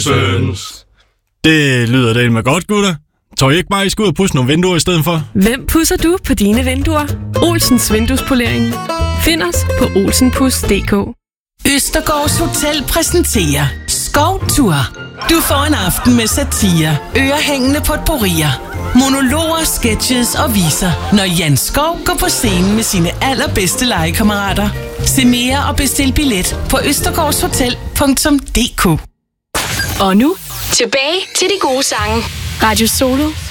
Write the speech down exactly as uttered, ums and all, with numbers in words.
Søns. Det lyder det med godt, gutter. Tror I ikke bare, I skal ud og pudse nogle vinduer i stedet for? Hvem pudser du på dine vinduer? Olsens Vinduespolering. Find os på olsenpus punktum d k. Østergaards Hotel præsenterer Skovtur. Du får en aften med satire, ørehængende potpourrier, monologer, sketches og viser, når Jan Skov går på scenen med sine allerbedste legekammerater. Se mere og bestil billet på østergaardshotel punktum d k. Og nu, tilbage til de gode sange. Radio Solo